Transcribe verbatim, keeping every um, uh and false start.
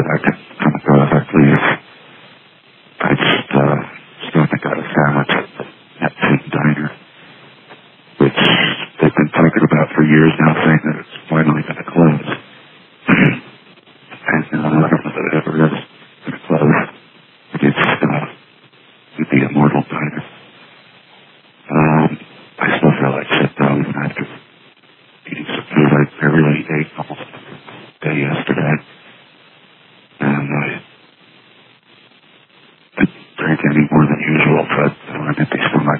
that I could come across, I please. I just, uh, still think I got a sandwich at that same diner, which they've been talking about for years now, saying that it's finally going to close. And uh, I don't know that it ever is going to close. It's, uh, the Immortal Diner. Um, I still feel like sit down after eating some food I, I really ate almost